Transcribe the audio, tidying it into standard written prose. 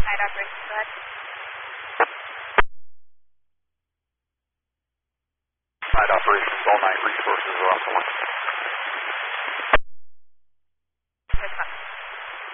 Night operations, go ahead. Night operations, all night resources are off the line.